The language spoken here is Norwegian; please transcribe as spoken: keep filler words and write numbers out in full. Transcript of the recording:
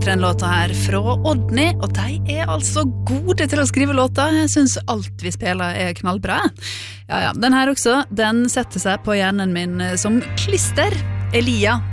hørte den låta her fra Odny, og de er altså gode til å skrive låter. Jeg synes alt vi spiller er knallbra. Ja, ja, den her også, den setter seg på hjernen min som klister. Elia